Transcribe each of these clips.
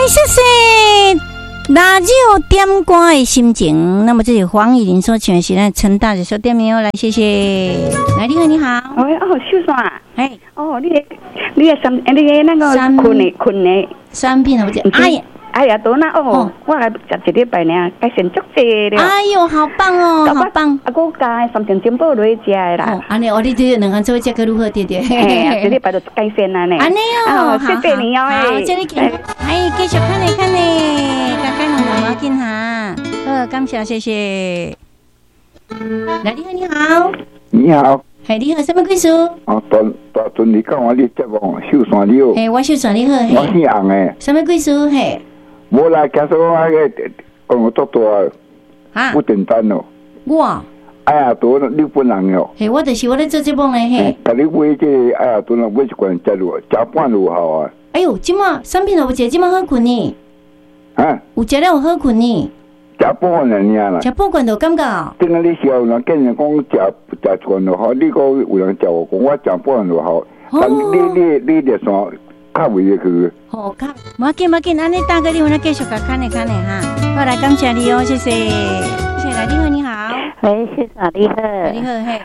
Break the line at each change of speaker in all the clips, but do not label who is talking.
谢谢拉热点歌的心情。那么这是黄以玲所唱的是咱陈大姐所点名哦，来谢谢。来，你好，你好。
喂，秀爽啊。
哎，
你的那个困的
产品我讲，
哎呀，多那我来食一礼拜呢，该先足济了。
哎呦，好棒哦，好棒！
我加3件金宝落去食的啦。
安尼，你这两个做这个如何对对？
一礼拜就该先啦呢。安
尼哦，
谢谢你哦。
好，这里给，继续看呢，刚刚我要进哈。感谢谢谢。来，你好，你好。
你好。
嘿，你好，什么贵属？
大尊，你讲我你节目秀山你好。
嘿，我秀山你好。
我姓洪诶。
什么贵属？嘿。
无啦，假说我讲我做大
啊，
不简单哦。
我。
哎呀，多日本人哦。
嘿，我就是我咧做节目咧嘿。
甲你买这哎呀，多人买一罐食落，食半路好啊。
哎呦，即马产品都无食，即马好困呢。
啊？
有食了有好困呢。
食半罐尔啦。
食半罐就感觉。
顶下你时候人见人讲食一罐就好，你讲有人食我讲我食半罐就好，但你就算较袂入去。
好，无紧，安尼大哥你们继续甲看呢哈。好，来感谢你哦，谢谢，谢谢来，你好。
喂，先生你好。
你好，嘿。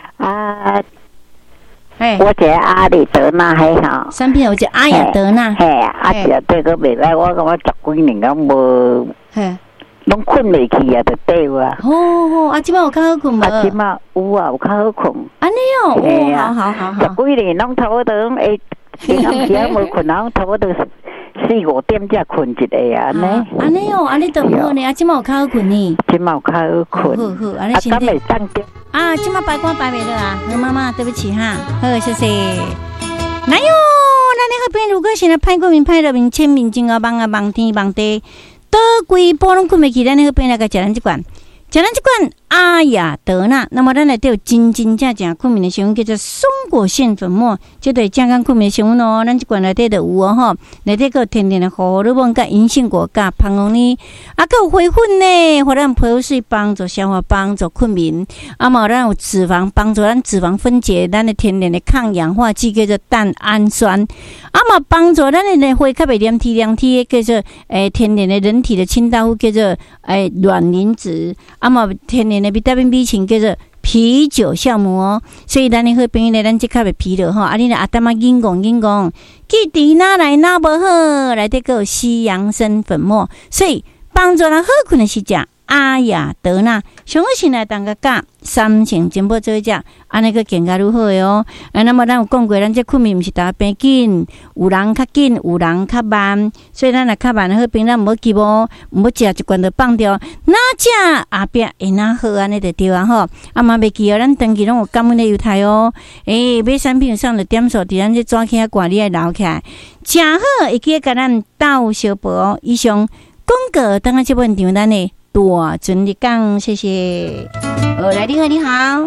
我这阿里德纳还好。
产品有只阿雅德纳。
嘿，这对个袂歹，我感觉10几年咁无。嘿。拢困袂去啊，就对啊。
好，即摆有较好困无？
即摆有啊，有较好困。
安尼哦，好。
10几年拢差不多平常时无困，然后差不多4、5点才困一个啊，
安尼哦，安尼都唔好呢，即摆有较好困呢。
即摆有较好困。
好，安尼身体。即摆白光白袂了啊，何妈妈，对不起哈，好，谢谢。来哟，咱那边如果现在派过名、派了名、签名金啊，望天望地。倒规波拢困袂去，咱那个边来个食咱这罐阿雅德纳。那么咱内底有真正困眠的成分叫做松果腺粉末，这对健康困眠的成分哦。咱这罐内底就有哦吼，内底个天然的荷尔蒙、甲银杏果、甲胖红呢，还有花粉呢，互咱皮肤水帮助消化、帮助困眠。嘛咱有脂肪帮助咱脂肪分解，咱的天然的抗氧化剂叫做蛋氨酸。嘛帮助咱的血较袂黏体的叫做天然的人体的清道夫叫做卵磷脂。嘛天然的维他命 B 群叫做啤酒酵母哦，所以咱的好朋友呢，咱即刻袂疲劳吼。你若当紧讲，记伫哪来哪无好，内底个西洋参粉末，所以帮助人好困的是食阿雅德纳，上好是来当个甲3成金宝做一食，安尼个更加如何哦？那么咱有讲过，咱这困眠毋是大家变紧，有人较紧，有人较慢，所以咱若较慢的好朋友，咱毋好急哦，毋好食一罐就放掉，哪食后壁会哪好安尼就对啊吼。嘛袂记哦，咱长期拢有感恩的优待哦。买产品上的点数，伫咱这纸起挂你爱留起来，正好会记甲咱斗小报哦。以上广告等下这本场咱的。大尊的讲，谢谢。来，你好，你好。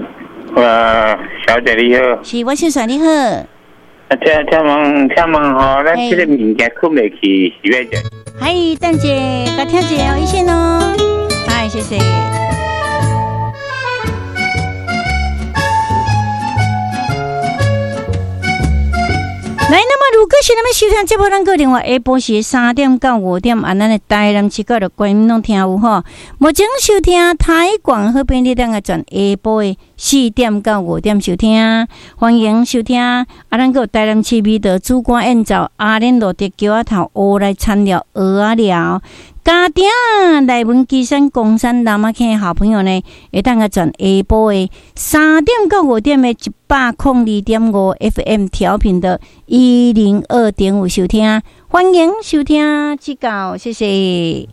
小姐你好。
是，我先生你好。
请问吼，咱这个物件困袂去是要怎？
嗨，蛋姐，甲听一下一线哦。嗨，谢谢。来，那么如果是咱们收听节目，咱个电话下晡时3点到5点，咱的台南市角的观众拢听有吼。目前收听台广好便利当个转下晡的4点到5点收听，欢迎收听。咱个台南市美的主管演奏阿莲路的桥仔头乌来参了鹅啊了。家庭内文基山、公山、南马坑的好朋友呢，会当个转下晡的3点到5点的102.5 FM 调频的102.5收听，欢迎收听指教，谢谢。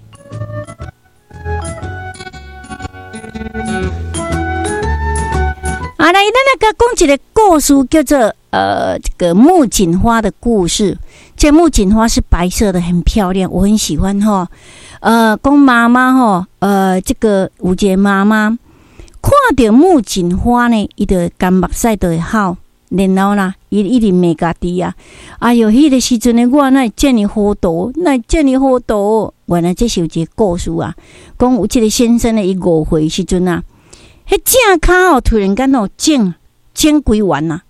来，咱来讲一个故事，叫做这个木槿花的故事。这木槿花是白色的，很漂亮，我很喜欢哈。讲妈妈哈，这个有一个妈妈看到木槿花呢，伊就干目屎就会好，然后啦，伊一直骂家己啊。哎哟，迄个时阵的我，那这么糊涂，原来这是有一个故事啊。讲有一个先生呢，伊误会时阵啊，迄正骹突然间整规完啊。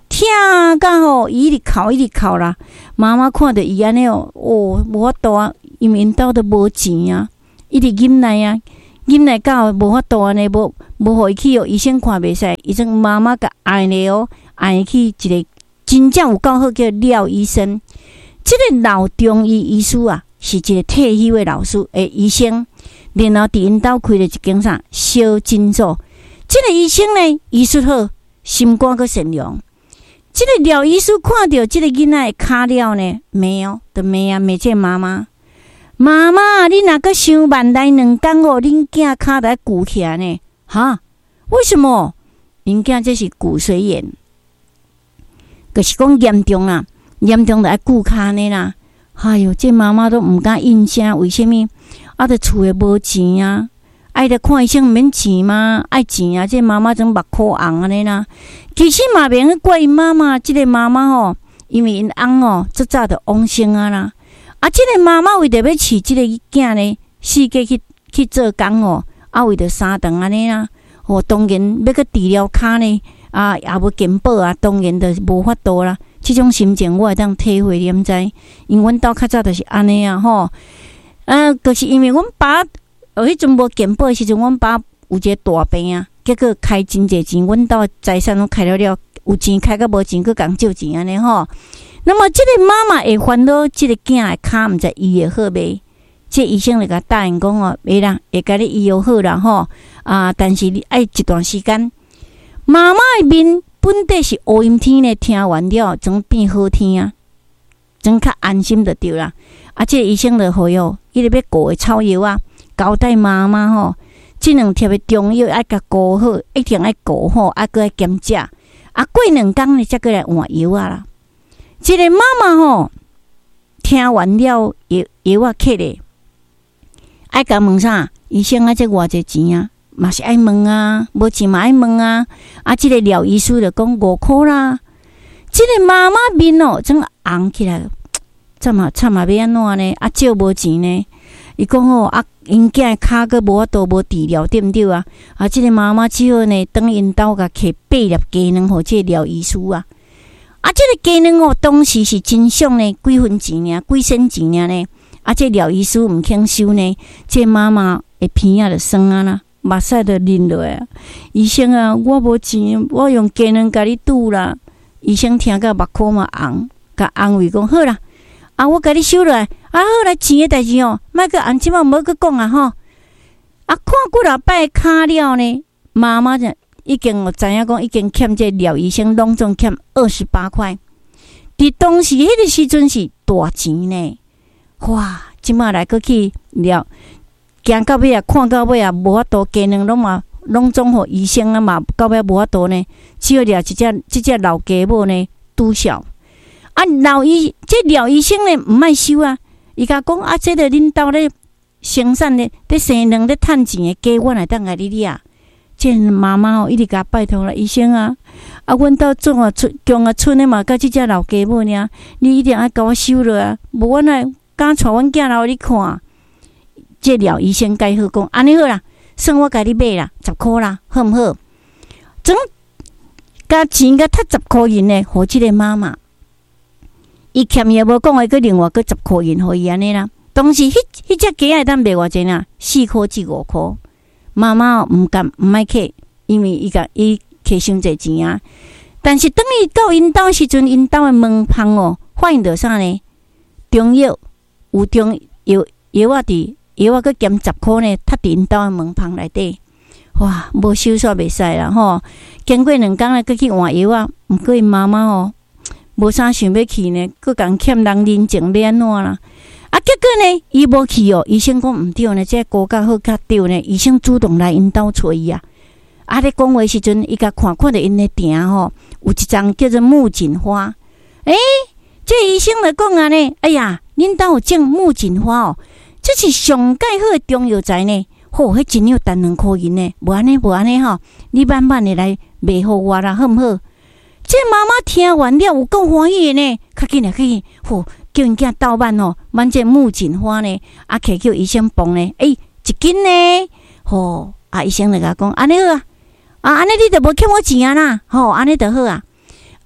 疼甲吼，伊直哭啦。妈妈看到伊安尼哦，无法度啊，因为因兜都无钱啊，一直忍耐到无法度安尼，无互伊去哦，医生看袂使，医生妈妈甲爱咧哦，爱去一个真正有够好叫廖医生。这个老中医医师啊，是一个退休的老师医生，然后伫因兜开了一间啥小诊所。这个医生呢，医术好，心肝阁善良。这个廖医师看到这个囡仔的脚了呢，骂哦，就骂这妈妈，你若阁想慢来2天哦，恁囝脚来骨起来呢？哈？为什么？因囝这是骨髓炎，就是讲严重啦，严重就爱骨骹呢啦。哎哟，这妈妈都毋敢应声，为什么？啊，伫厝诶无钱啊，爱得看医生免钱吗？爱钱啊！这妈妈总目眶红安尼啦。其实嘛，免去怪因妈妈，这个妈妈吼，因为因翁哦，早早就往生啊啦。啊，这个妈妈为着要饲这个囝呢，世界去做工哦，啊，为着3顿安尼啦。哦，当然要去治疗骹呢，啊，也无健保啊，当然就无法度啦。这种心情我会当体会念知，因为阮兜较早就是安尼啊吼。就是因为阮爸迄阵无健保的时阵，阮爸有一个大病啊，结果开真济钱，阮兜财产拢开了，有钱开甲无钱，佮共借钱安尼吼。那么这个妈妈会烦恼，这个囝的骹毋知医会好袂？这医生就甲答应讲哦，袂啦，会甲你医疗好啦吼。但是你爱一段时间。妈妈的面本底是乌阴天呢，听完了总变好天啊，总较安心就对啦。这个医生就好哟，伊咧要顾的草药啊，交代妈妈吼，这2贴的中药爱甲顾好，一定爱顾好，搁爱检查。过2天呢，才过来换药啊啦。这个妈妈吼，听完了药啊克咧，爱甲问啥？医生这偌济钱啊？嘛是爱问啊，无钱嘛爱问啊。这个廖医师就讲5块啦。这个妈妈面哦，真红起来，惨啊要安怎呢？借无钱呢？伊讲哦，因囝骹个无法度无治疗，对毋对啊？这个妈妈只好呢，等因兜甲摕8粒鸡卵，互这个廖医师啊。这个鸡卵哦，当时是真俗呢，几分钱呢？几仙钱呢？这廖医师毋肯收呢，这妈妈的鼻仔就酸啊啦。目屎就淋落来，医生啊，我无钱，我用鸡卵甲你赌啦。医生听到目眶嘛红，甲安慰讲好啦，我甲你收落来，好啦，钱的代志哦，莫个安即马无个讲啊吼。看几落摆骹了呢，妈妈就已经知影讲，已经欠这廖医生拢总欠28块。伫当时迄个时阵是大钱呢，哇！即马来搁去了。行到尾啊，看到尾啊，无法度，鸡卵拢总互医生啊嘛，到尾无法度呢，只好掠即只老家母呢拄笑。这廖医生呢毋爱收啊，伊甲讲这个恁兜咧生产咧，咧生卵咧趁钱的鸡，我来当甲你掠。这妈妈一直甲拜托了医生啊，阮兜种啊种啊村的嘛，甲即只老家母呢，你一定爱甲我收落啊，无我来敢带阮囝来互你看。这廖医生介好讲，安尼好啦，算我甲你买啦，10块啦，好毋好？总加钱甲摕10块银呢，互即个妈妈。伊欠伊无讲话，佮另外佮10块银互伊安尼啦。当时迄只鸡会当卖偌济啦，4块至5块。妈妈毋爱客，因为伊客伤济钱啊。但是等伊到因兜时阵，因兜的门旁哦，发现到啥呢？中药有中药啊伫。药啊，佮减10块呢，摊伫因兜的门旁内底，哇，无收煞袂使啦吼！经过2天呢，佮去换药啊，毋过因妈妈哦，无啥想要去呢，佮共欠人人情要安怎啦？结果呢，伊无去哦，医生讲毋对呢，这高较好较对呢，医生主动来因兜找伊啊。咧讲话时阵，伊甲看到因的埕吼，有一丛叫做木槿花。这医生就讲啊呢，哎呀，恁兜有种木槿花哦。这是上介好的中药材呢，迄真有单2块银呢，无安尼吼，你慢慢的来卖互我啦，好毋好？这妈妈听完了有够欢喜的呢，较紧来去，叫因囝倒慢吼，慢这木槿花呢，摕叫医生帮呢，1斤呢，医生就甲讲安尼好啊，安尼你就无欠我钱啊啦，安尼就好啊。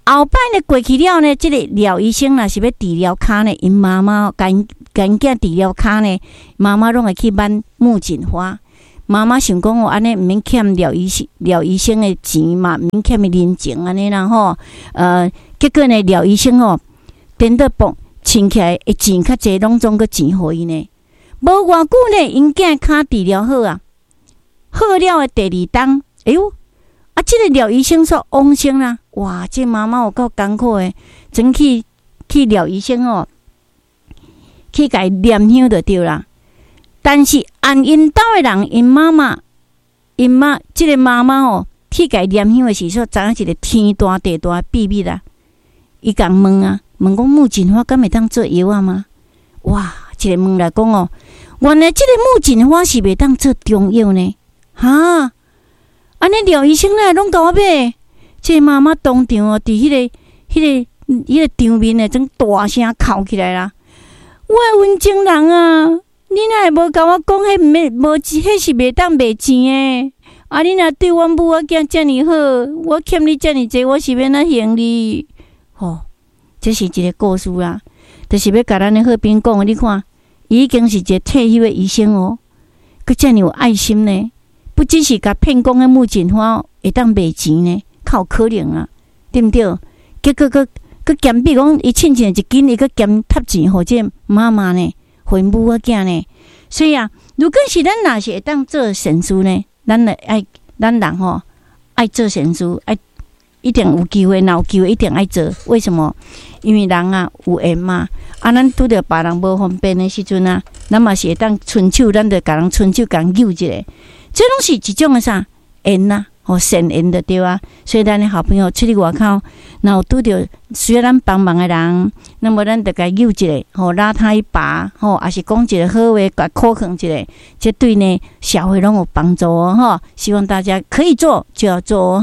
后摆呢过去了呢，这个廖医生若是要治疗骹呢，因妈妈赶囝治疗骹呢，妈妈拢会去买木槿花。妈妈想讲安尼毋免欠廖医生的钱嘛，毋免欠伊人情安尼啦吼。结果呢，廖医生等到请起来的钱较济，拢总个钱互伊呢。无偌久呢，因囝骹治疗好啊，好了的第二天，哎呦！这个廖医生说往生啦，哇！这妈妈有够艰苦的，真去廖医生去甲伊念香就对啦。但是按因兜的人，因这个妈妈去甲伊念香的时候，知影一个天大地大的秘密啦。伊共问讲木槿花敢会当做药啊吗？哇！一个问来讲原来这个木槿花是袂当做中药呢，哈！安尼廖医生咧，拢甲我买。这妈妈当场伫迄个场面咧，真大声哭起来啦！我的温情人啊，你哪会无甲我讲，迄是袂当卖钱诶？啊，你若对阮母仔囝遮尔好，我欠你遮尔济，我是要哪还你？这是一个故事啦，就是要甲咱的好朋友讲，你看，伊已经是一个退休的医生佮遮尔有爱心呢。不只是甲骗讲的木槿花会当卖钱呢，较可能啊，对毋对？结果佮兼比讲，伊凊一斤，伊佮兼贴钱互这妈妈呢，互母仔囝呢。所以啊，如果是咱若是会当做善事呢，咱人爱做善事，一定有机会，若有机会一定爱做。为什么？因为人啊有缘嘛。咱拄着别人无方便的时阵啊，咱嘛是会当伸手，咱就甲人伸手，共救一下。这拢是一种的啥缘啊，善缘的对啊。所以咱的好朋友出去外口，若有拄着需要咱帮忙的人，那么咱就甲救一下，拉他一把，也是讲一个好话，甲口劝一下，这对呢社会拢有帮助希望大家可以做就要做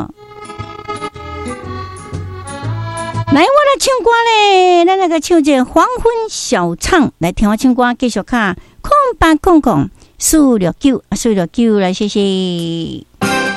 来，我来唱歌咧，咱来个唱这黄昏小唱，来听我唱歌，继续卡空800469469来，谢谢。